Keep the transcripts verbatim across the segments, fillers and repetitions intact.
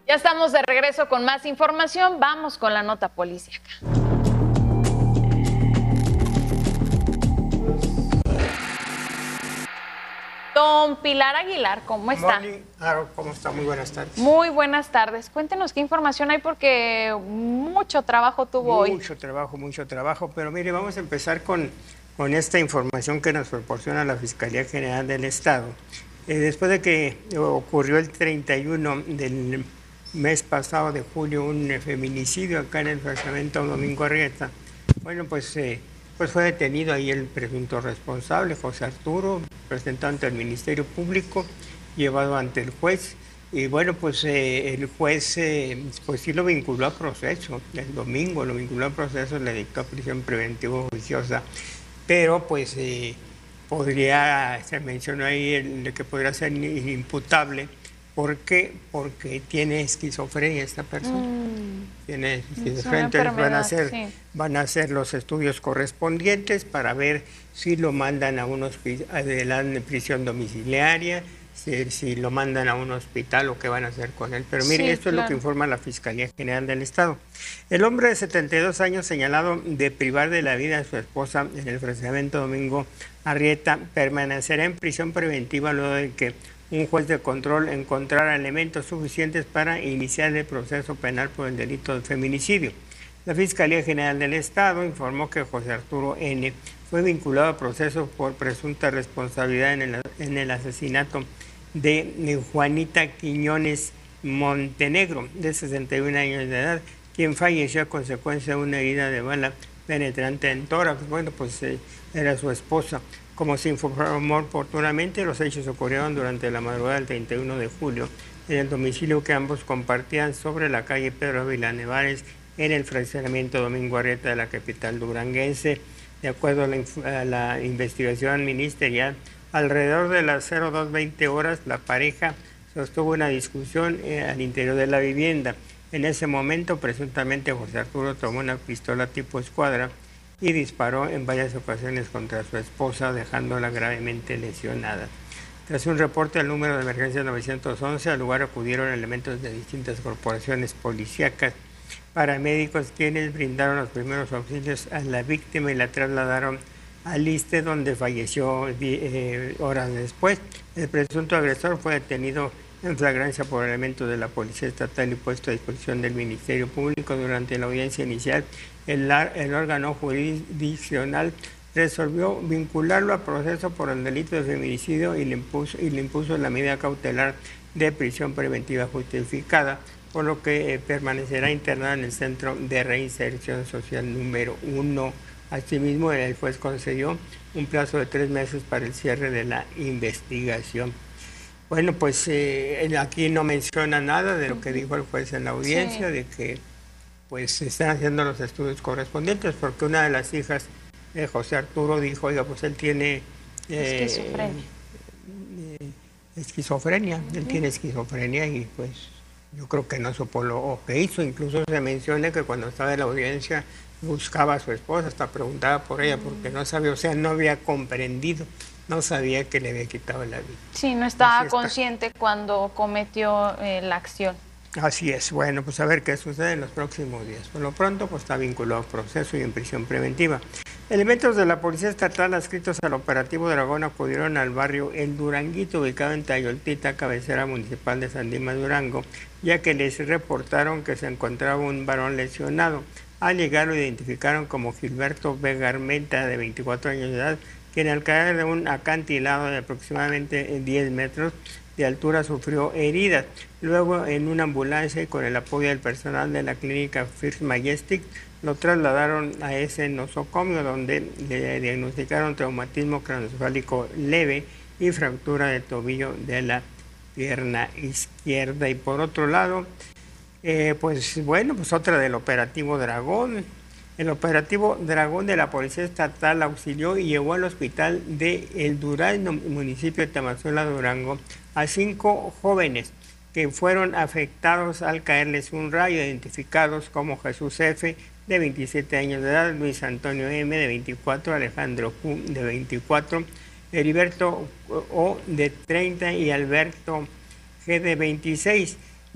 Ya estamos de regreso con más información. Vamos con la nota policíaca. Don Pilar Aguilar, ¿cómo está? Moni, claro, ¿cómo está? Muy buenas tardes. Muy buenas tardes. Cuéntenos qué información hay porque mucho trabajo tuvo mucho hoy. Mucho trabajo, mucho trabajo. Pero mire, vamos a empezar con, con esta información que nos proporciona la Fiscalía General del Estado. Eh, después de que ocurrió el treinta y uno del mes pasado de julio un feminicidio acá en el fraccionamiento Domingo Arrieta, bueno, pues... Eh, Pues fue detenido ahí el presunto responsable, José Arturo, presentado ante el Ministerio Público, llevado ante el juez. Y bueno, pues eh, el juez eh, pues sí lo vinculó a proceso. El domingo lo vinculó a proceso, le dictó prisión preventiva oficiosa. Pero pues eh, podría, se mencionó ahí el, que podría ser imputable. ¿Por qué? Porque tiene esquizofrenia esta persona. Mm. Tiene esquizofrenia, entonces van a, hacer, sí. van a hacer los estudios correspondientes para ver si lo mandan a un hospital, de la prisión domiciliaria, si, si lo mandan a un hospital o qué van a hacer con él. Pero mire, sí, esto claro. es lo que informa la Fiscalía General del Estado. El hombre de setenta y dos años señalado de privar de la vida a su esposa en el fraccionamiento Domingo Arrieta permanecerá en prisión preventiva luego de que un juez de control encontrará elementos suficientes para iniciar el proceso penal por el delito de feminicidio. La Fiscalía General del Estado informó que José Arturo N. fue vinculado a proceso por presunta responsabilidad en el, en el asesinato de Juanita Quiñones Montenegro, de sesenta y un años de edad, quien falleció a consecuencia de una herida de bala penetrante en tórax. Bueno, pues eh, era su esposa. Como se informó oportunamente, los hechos ocurrieron durante la madrugada del treinta y uno de julio en el domicilio que ambos compartían sobre la calle Pedro Ávila Nevares en el fraccionamiento Domingo Arrieta de la capital duranguense. De acuerdo a la, a la investigación ministerial, alrededor de las cero dos veinte horas la pareja sostuvo una discusión eh, al interior de la vivienda. En ese momento, presuntamente, José Arturo tomó una pistola tipo escuadra y disparó en varias ocasiones contra su esposa, dejándola gravemente lesionada. Tras un reporte al número de emergencia novecientos once, al lugar acudieron elementos de distintas corporaciones policíacas, paramédicos, quienes brindaron los primeros auxilios a la víctima y la trasladaron al ISSSTE, donde falleció eh, horas después. El presunto agresor fue detenido en flagrancia por elementos de la Policía Estatal y puesto a disposición del Ministerio Público. Durante la audiencia inicial, el, el órgano jurisdiccional resolvió vincularlo a proceso por el delito de feminicidio y le impuso, y le impuso la medida cautelar de prisión preventiva justificada, por lo que eh, permanecerá internado en el Centro de Reinserción Social número uno. Asimismo, el juez concedió un plazo de tres meses para el cierre de la investigación. Bueno, pues eh, aquí no menciona nada de lo que dijo el juez en la audiencia, sí. de que pues se están haciendo los estudios correspondientes, porque una de las hijas de José Arturo dijo, oiga, pues él tiene eh, esquizofrenia. Eh, esquizofrenia, uh-huh. él tiene esquizofrenia y pues yo creo que no supo lo que hizo. Incluso se menciona que cuando estaba en la audiencia buscaba a su esposa, hasta preguntaba por ella, uh-huh. porque no sabía, o sea, no había comprendido. No sabía que le había quitado la vida. Sí, no estaba está. consciente cuando cometió eh, la acción. Así es. Bueno, pues a ver qué sucede en los próximos días. Por lo pronto, pues está vinculado a proceso y en prisión preventiva. Elementos de la Policía Estatal adscritos al operativo Dragón acudieron al barrio El Duranguito, ubicado en Tayoltita, cabecera municipal de San Dimas, Durango, ya que les reportaron que se encontraba un varón lesionado. Al llegar lo identificaron como Gilberto Vega Armenta, de veinticuatro años de edad, quien al caer de un acantilado de aproximadamente diez metros de altura sufrió heridas. Luego, en una ambulancia y con el apoyo del personal de la clínica First Majestic, lo trasladaron a ese nosocomio, donde le diagnosticaron traumatismo craneoencefálico leve y fractura de tobillo de la pierna izquierda. Y por otro lado, eh, pues bueno, pues otra del operativo Dragón. El operativo Dragón de la Policía Estatal auxilió y llevó al hospital de El Durazno, municipio de Tamazuela, Durango, a cinco jóvenes que fueron afectados al caerles un rayo, identificados como Jesús F., de veintisiete años de edad, Luis Antonio M., de veinticuatro, Alejandro Q., de veinticuatro, Heriberto O., de treinta y Alberto G., de veintiséis.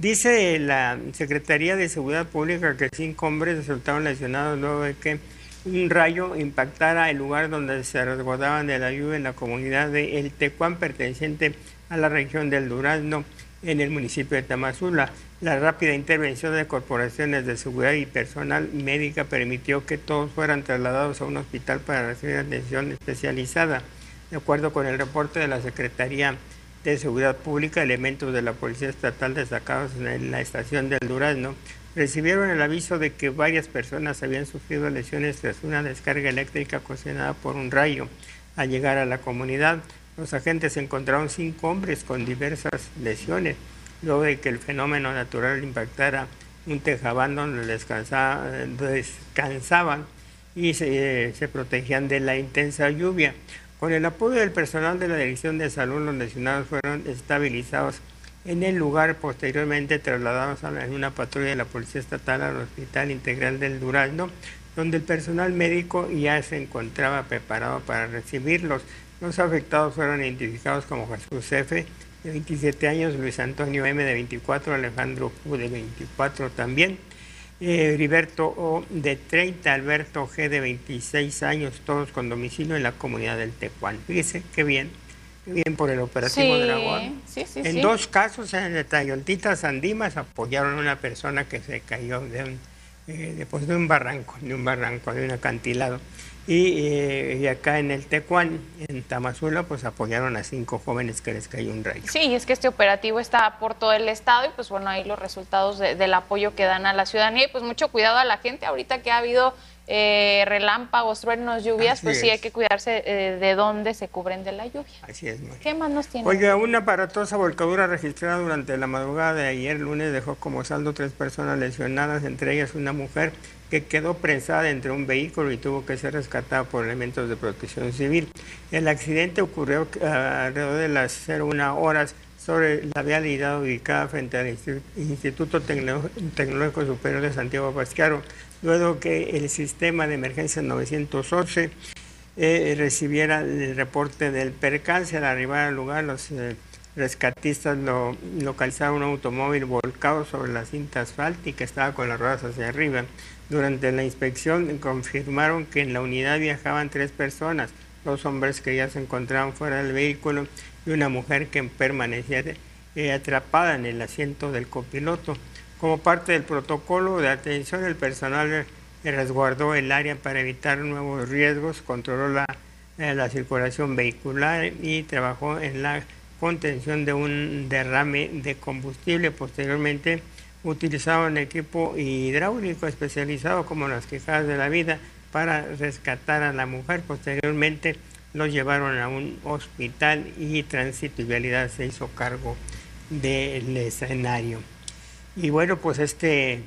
Dice la Secretaría de Seguridad Pública que cinco hombres resultaron lesionados luego de que un rayo impactara el lugar donde se resguardaban de la lluvia en la comunidad de El Tecuán, perteneciente a la región del Durazno, en el municipio de Tamazula. La rápida intervención de corporaciones de seguridad y personal médica permitió que todos fueran trasladados a un hospital para recibir atención especializada. De acuerdo con el reporte de la Secretaría de Seguridad Pública, elementos de la Policía Estatal destacados en la estación del Durazno recibieron el aviso de que varias personas habían sufrido lesiones tras una descarga eléctrica ocasionada por un rayo. Al llegar a la comunidad, los agentes encontraron cinco hombres con diversas lesiones, luego de que el fenómeno natural impactara un tejabán donde descansaban y se, se protegían de la intensa lluvia. Con el apoyo del personal de la Dirección de Salud, los lesionados fueron estabilizados en el lugar, posteriormente trasladados en una patrulla de la Policía Estatal al Hospital Integral del Durazno, donde el personal médico ya se encontraba preparado para recibirlos. Los afectados fueron identificados como Jesús F., de veintisiete años, Luis Antonio M., de veinticuatro, Alejandro Q., de veinticuatro también, eh, Heriberto O., de treinta, Alberto G., de veintiséis años, todos con domicilio en la comunidad del Tecuán. Fíjese qué bien, qué bien por el operativo Sí, Dragón. sí, sí, en sí. dos casos, en el Tayoltitas Andimas, apoyaron a una persona que se cayó de un, eh, después de un barranco, de un barranco, de un acantilado. Y, eh, y acá en el Tecuán, en Tamazula, pues apoyaron a cinco jóvenes que les cayó un rayo. Sí, es que este operativo está por todo el estado y pues bueno, ahí los resultados de, del apoyo que dan a la ciudadanía y pues mucho cuidado a la gente ahorita que ha habido eh, relámpagos, truenos, lluvias, Así pues es. sí hay que cuidarse eh, de dónde se cubren de la lluvia. Así es, María. ¿Qué más nos tiene? Oiga, una aparatosa volcadura registrada durante la madrugada de ayer lunes dejó como saldo tres personas lesionadas, entre ellas una mujer que quedó prensada entre un vehículo y tuvo que ser rescatada por elementos de protección civil. El accidente ocurrió uh, alrededor de las cero una horas sobre la vialidad ubicada frente al Instituto Tecnológico Superior de Santiago Pasquiaro, luego que el sistema de emergencia novecientos once eh, recibiera el reporte del percance. Al arribar al lugar, los eh, rescatistas lo, localizaron un automóvil volcado sobre la cinta asfáltica que estaba con las ruedas hacia arriba. Durante la inspección confirmaron que en la unidad viajaban tres personas, dos hombres que ya se encontraban fuera del vehículo y una mujer que permanecía eh, atrapada en el asiento del copiloto. Como parte del protocolo de atención, el personal resguardó el área para evitar nuevos riesgos, controló la, eh, la circulación vehicular y trabajó en la contención de un derrame de combustible. Posteriormente utilizaron equipo hidráulico especializado como las quejadas de la vida para rescatar a la mujer. Posteriormente los llevaron a un hospital y Tránsito y Vialidad se hizo cargo del escenario. Y bueno, pues este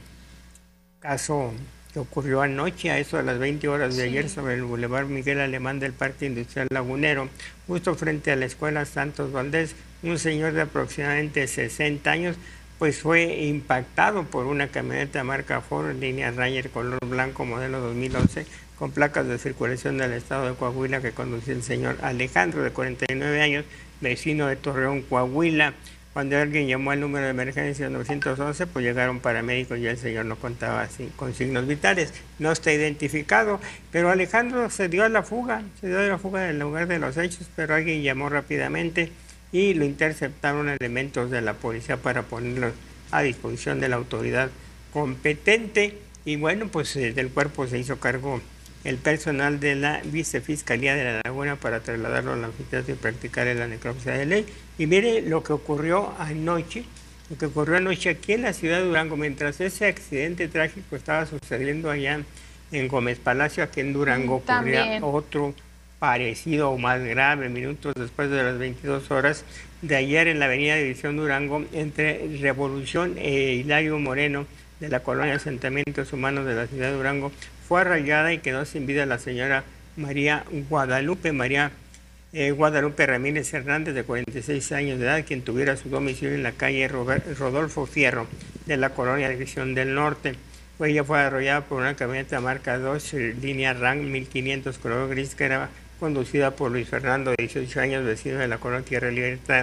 caso que ocurrió anoche a eso de las veinte horas de sí. ayer sobre el Boulevard Miguel Alemán del Parque Industrial Lagunero, justo frente a la Escuela Santos Valdés, un señor de aproximadamente sesenta años pues fue impactado por una camioneta marca Ford, línea Ranger color blanco, modelo dos mil once, con placas de circulación del estado de Coahuila, que conducía el señor Alejandro, de cuarenta y nueve años, vecino de Torreón, Coahuila. Cuando alguien llamó al número de emergencia novecientos once, pues llegaron paramédicos y el señor no contaba así, con signos vitales. No está identificado, pero Alejandro se dio a la fuga, se dio a la fuga del lugar de los hechos, pero alguien llamó rápidamente y lo interceptaron elementos de la policía para ponerlo a disposición de la autoridad competente. Y bueno, pues eh, del cuerpo se hizo cargo el personal de la Vicefiscalía de La Laguna para trasladarlo al anfiteatro y practicar la necropsia de ley. Y mire lo que ocurrió anoche, lo que ocurrió anoche aquí en la ciudad de Durango, mientras ese accidente trágico estaba sucediendo allá en Gómez Palacio, aquí en Durango ocurría También. otro parecido o más grave, minutos después de las veintidós horas de ayer en la avenida División Durango, entre Revolución e Hilario Moreno, de la colonia Asentamientos Humanos de la ciudad de Durango. Fue arrollada y quedó sin vida la señora María Guadalupe, María eh, Guadalupe Ramírez Hernández, de cuarenta y seis años de edad, quien tuviera su domicilio en la calle Robert, Rodolfo Fierro, de la colonia División del Norte. Pues ella fue arrollada por una camioneta marca Dodge, línea RAM mil quinientos color gris, que era conducida por Luis Fernando, de dieciocho años, vecino de la colonia Tierra Libertad,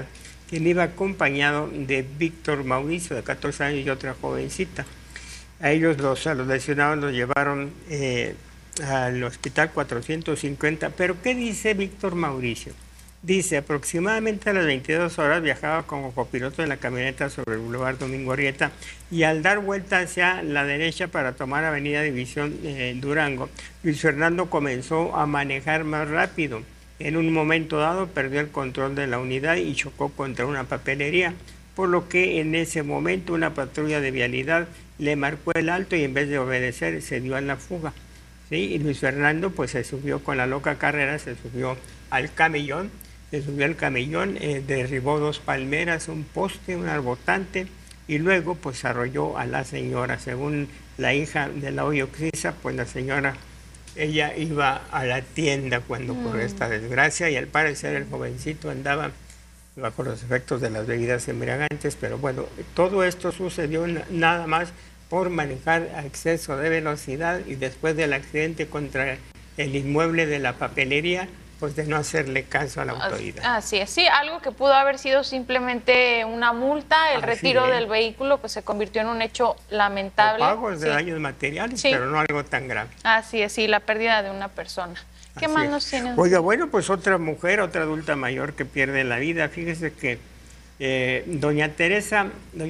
quien iba acompañado de Víctor Mauricio, de catorce años, y otra jovencita. A ellos, los, a los lesionados, los llevaron eh, al hospital cuatrocientos cincuenta. Pero ¿qué dice Víctor Mauricio? Dice, aproximadamente a las veintidós horas viajaba como copiloto de la camioneta sobre el Boulevard Domingo Arrieta y al dar vuelta hacia la derecha para tomar Avenida División eh, Durango, Luis Fernando comenzó a manejar más rápido. En un momento dado perdió el control de la unidad y chocó contra una papelería, por lo que en ese momento una patrulla de vialidad le marcó el alto y en vez de obedecer se dio a la fuga. ¿Sí? Y Luis Fernando pues se subió con la loca carrera, se subió al camellón, se subió al camellón, eh, derribó dos palmeras, un poste, un arbotante y luego pues arrolló a la señora. Según la hija de la Oyoxisa, pues la señora, ella iba a la tienda cuando mm. ocurrió esta desgracia y al parecer el jovencito andaba bajo los efectos de las bebidas embriagantes, pero bueno, todo esto sucedió nada más por manejar a exceso de velocidad y después del accidente contra el inmueble de la papelería, pues de no hacerle caso a la autoridad. Así es, sí, algo que pudo haber sido simplemente una multa, el Así retiro es. del vehículo, pues se convirtió en un hecho lamentable. O pagos de sí. daños materiales, sí. pero no algo tan grave. Así es, sí, la pérdida de una persona. ¿Qué Así más es. nos tienen? Oiga, bueno, pues otra mujer, otra adulta mayor que pierde la vida. Fíjese que eh, doña Teresa... Doña